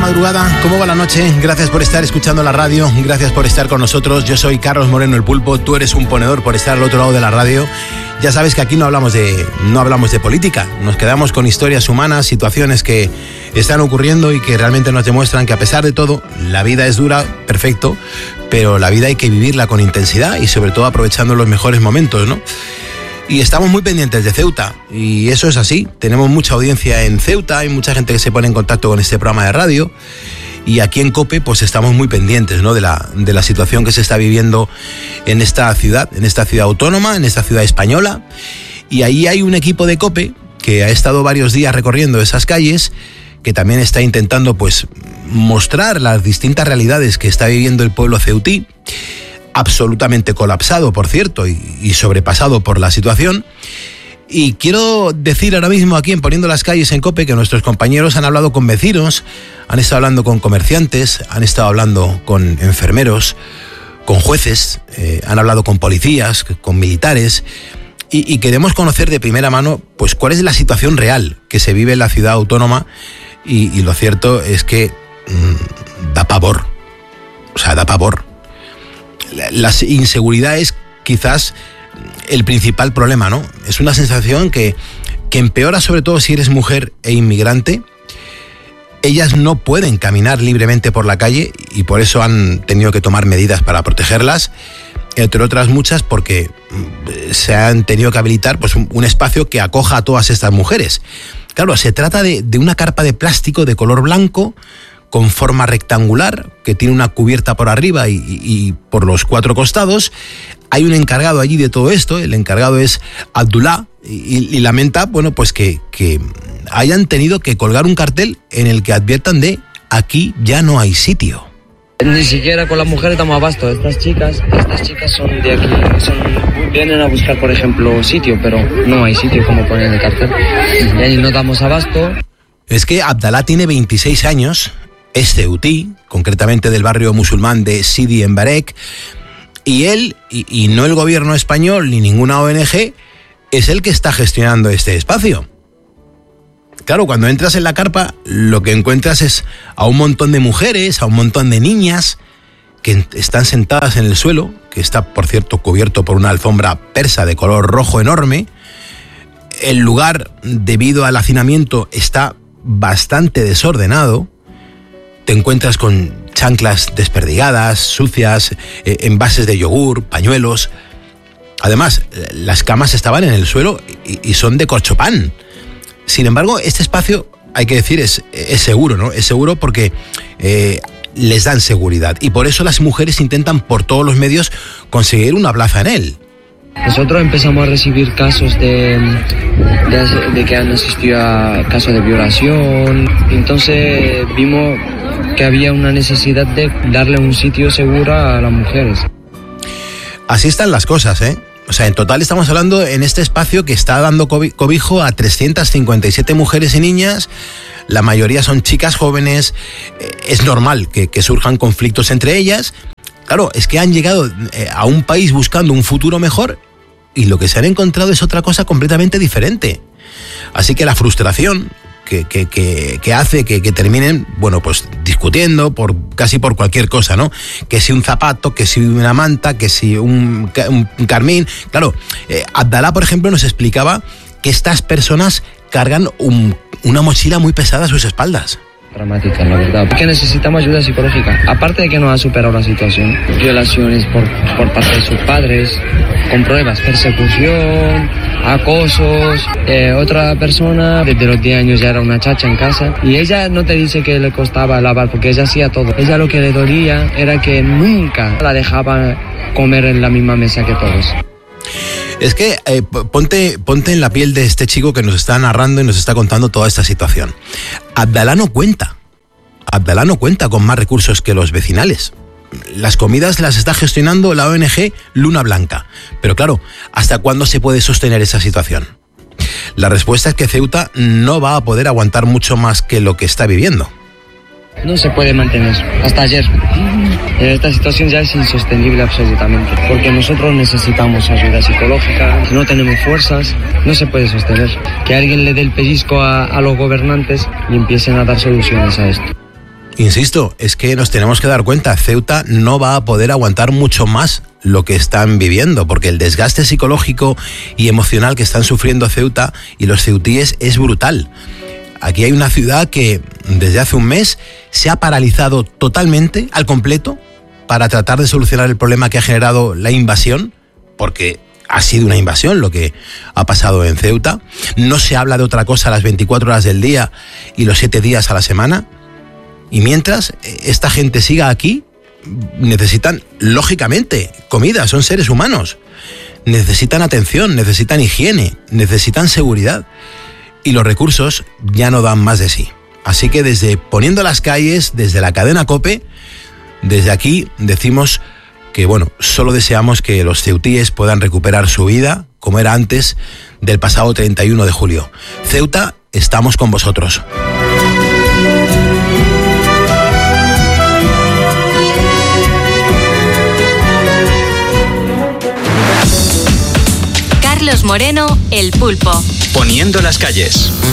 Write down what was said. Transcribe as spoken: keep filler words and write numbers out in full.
madrugada? ¿Cómo va la noche? Gracias por estar escuchando la radio, gracias por estar con nosotros. Yo soy Carlos Moreno el Pulpo, tú eres un ponedor por estar al otro lado de la radio. Ya sabes que aquí no hablamos de, no hablamos de política, nos quedamos con historias humanas, situaciones que están ocurriendo y que realmente nos demuestran que a pesar de todo, la vida es dura, perfecto, pero la vida hay que vivirla con intensidad y sobre todo aprovechando los mejores momentos, ¿no? Y estamos muy pendientes de Ceuta, y eso es así, tenemos mucha audiencia en Ceuta, hay mucha gente que se pone en contacto con este programa de radio, y aquí en COPE pues estamos muy pendientes, ¿no?, de la, de la situación que se está viviendo en esta ciudad, en esta ciudad autónoma, en esta ciudad española, y ahí hay un equipo de COPE que ha estado varios días recorriendo esas calles, que también está intentando pues mostrar las distintas realidades que está viviendo el pueblo ceutí, absolutamente colapsado, por cierto, y, y sobrepasado por la situación. Y quiero decir ahora mismo aquí en Poniendo las Calles en COPE que nuestros compañeros han hablado con vecinos, han estado hablando con comerciantes, han estado hablando con enfermeros, con jueces, eh, han hablado con policías, con militares, y, y queremos conocer de primera mano pues cuál es la situación real que se vive en la ciudad autónoma, y, y lo cierto es que mmm, da pavor, o sea, da pavor. La, la inseguridad es quizás el principal problema, ¿no? Es una sensación que, que empeora sobre todo si eres mujer e inmigrante. Ellas no pueden caminar libremente por la calle y por eso han tenido que tomar medidas para protegerlas, entre otras muchas porque se han tenido que habilitar pues, un, un espacio que acoja a todas estas mujeres. Claro, se trata de, de una carpa de plástico de color blanco, con forma rectangular, que tiene una cubierta por arriba y, y, y por los cuatro costados. Hay un encargado allí de todo esto, el encargado es Abdullah, y, y lamenta, bueno, pues que, que hayan tenido que colgar un cartel en el que adviertan de aquí ya no hay sitio. Ni siquiera con las mujeres damos abasto. Estas chicas, estas chicas son de aquí, son, vienen a buscar, por ejemplo, sitio, pero no hay sitio como ponen en el cartel. Y ahí no damos abasto. Es que Abdalá tiene veintiséis años, es ceutí, concretamente del barrio musulmán de Sidi en Barek, y él, y, y no el gobierno español ni ninguna O N G, es el que está gestionando este espacio. Claro, cuando entras en la carpa, lo que encuentras es a un montón de mujeres, a un montón de niñas que están sentadas en el suelo, que está, por cierto, cubierto por una alfombra persa de color rojo enorme. El lugar, debido al hacinamiento, está bastante desordenado. Te encuentras con chanclas desperdigadas, sucias, eh, envases de yogur, pañuelos. Además, las camas estaban en el suelo y, y son de corchopán. Sin embargo, este espacio, hay que decir, es, es seguro, ¿no? Es seguro porque eh, les dan seguridad. Y por eso las mujeres intentan por todos los medios conseguir una plaza en él. Nosotros empezamos a recibir casos de, de, de que han asistido a casos de violación. Entonces vimos que había una necesidad de darle un sitio seguro a las mujeres. Así están las cosas, ¿eh? O sea, en total estamos hablando en este espacio que está dando cobijo a trescientas cincuenta y siete mujeres y niñas. La mayoría son chicas jóvenes. Es normal que, que surjan conflictos entre ellas. Claro, es que han llegado a un país buscando un futuro mejor y lo que se han encontrado es otra cosa completamente diferente. Así que la frustración que, que, que, que hace que, que terminen, bueno, pues discutiendo por casi por cualquier cosa, ¿no? Que si un zapato, que si una manta, que si un, un carmín. Claro, eh, Abdalá, por ejemplo, nos explicaba que estas personas cargan un, una mochila muy pesada a sus espaldas. Dramática, la verdad. Porque necesitamos ayuda psicológica. Aparte de que no ha superado la situación, violaciones por, por parte de sus padres, con pruebas, persecución, acosos. Eh, otra persona, desde los diez años ya era una chacha en casa. Y ella no te dice que le costaba lavar, porque ella hacía todo. Ella lo que le dolía era que nunca la dejaba comer en la misma mesa que todos. Es que eh, ponte, ponte en la piel de este chico que nos está narrando y nos está contando toda esta situación. Abdalá no cuenta. Abdalá no cuenta con más recursos que los vecinales. Las comidas las está gestionando la O N G Luna Blanca. Pero claro, ¿hasta cuándo se puede sostener esa situación? La respuesta es que Ceuta no va a poder aguantar mucho más que lo que está viviendo. No se puede mantener, hasta ayer. Esta situación ya es insostenible absolutamente, porque nosotros necesitamos ayuda psicológica, no tenemos fuerzas, no se puede sostener. Que alguien le dé el pellizco a, a los gobernantes y empiecen a dar soluciones a esto. Insisto, es que nos tenemos que dar cuenta, Ceuta no va a poder aguantar mucho más lo que están viviendo, porque el desgaste psicológico y emocional que están sufriendo Ceuta y los ceutíes es brutal. Aquí hay una ciudad que desde hace un mes se ha paralizado totalmente, al completo, para tratar de solucionar el problema que ha generado la invasión, porque ha sido una invasión lo que ha pasado en Ceuta. No se habla de otra cosa a las veinticuatro horas del día y los siete días a la semana. Y mientras esta gente siga aquí, necesitan, lógicamente, comida, son seres humanos. Necesitan atención, necesitan higiene, necesitan seguridad. Y los recursos ya no dan más de sí. Así que desde Poniendo las Calles, desde la cadena COPE, desde aquí decimos que, bueno, solo deseamos que los ceutíes puedan recuperar su vida como era antes del pasado treinta y uno de julio. Ceuta, estamos con vosotros. Carlos Moreno, El Pulpo. Poniendo las Calles.